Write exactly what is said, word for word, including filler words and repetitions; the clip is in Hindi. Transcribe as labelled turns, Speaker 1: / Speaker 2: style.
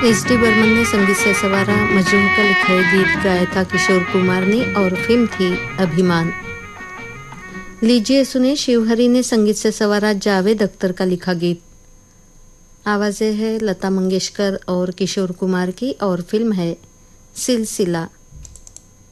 Speaker 1: एस डी बर्मन ने संगीत से सवारा मजनू का लिखा है गीत गाया था किशोर कुमार ने और फिल्म थी अभिमान। लीजिए सुने शिवहरी ने संगीत से सवारा जावेद अख्तर का लिखा गीत। आवाजें है लता मंगेशकर और किशोर कुमार की और फिल्म है सिलसिला।